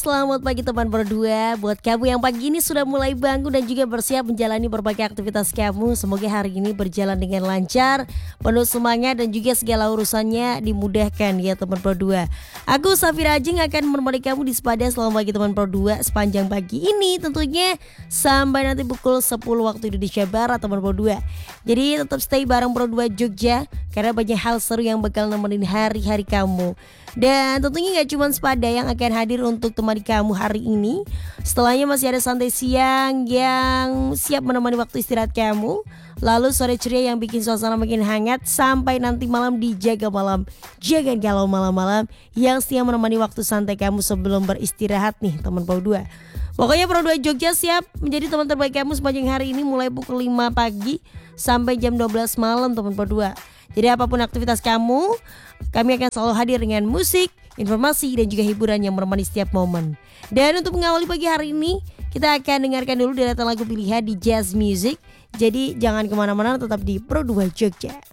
selamat pagi teman berdua. Buat kamu yang pagi ini sudah mulai bangun dan juga bersiap menjalani berbagai aktivitas kamu, semoga hari ini berjalan dengan lancar, penuh semangat dan juga segala urusannya dimudahkan ya teman berdua. Aku Safira Ajeng akan menemani kamu di Sepada selama pagi teman berdua sepanjang pagi ini tentunya sampai nanti pukul 10 waktu Indonesia Barat teman berdua. Jadi tetap stay bareng berdua Jogja karena banyak hal seru yang bakal nemenin hari-hari kamu. Dan tentunya gak cuma Sepada yang akan hadir untuk temani kamu hari ini. Setelahnya masih ada Santai Siang yang siap menemani waktu istirahat kamu. Lalu Sore Ceria yang bikin suasana makin hangat. Sampai nanti malam di Jaga Malam, Jangan Galau Malam-malam, yang setia menemani waktu santai kamu sebelum beristirahat nih teman berdua. Pokoknya Pro 2 Jogja siap menjadi teman terbaik kamu sepanjang hari ini mulai pukul 5 pagi sampai jam 12 malam teman berdua. Jadi apapun aktivitas kamu, kami akan selalu hadir dengan musik, informasi dan juga hiburan yang menemani setiap momen. Dan untuk mengawali pagi hari ini, kita akan dengarkan dulu deretan lagu pilihan di Jazz Music. Jadi jangan kemana-mana, tetap di Pro 2 Jogja.